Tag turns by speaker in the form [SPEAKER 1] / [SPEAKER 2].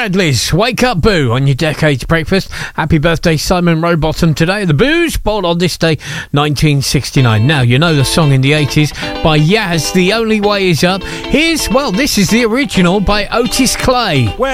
[SPEAKER 1] Bradley's Wake Up Boo on your Decades Breakfast. Happy birthday, Simon Rowbottom, today. The Boo's born on this day, 1969. Now, you know the song in the 80s by Yaz, The Only Way Is Up. This is the original by Otis Clay.